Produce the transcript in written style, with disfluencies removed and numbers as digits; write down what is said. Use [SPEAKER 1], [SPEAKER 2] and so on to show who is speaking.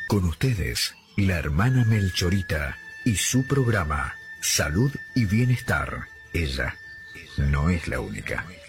[SPEAKER 1] Con ustedes, la hermana Melchorita y su programa Salud y Bienestar. Ella no es la única.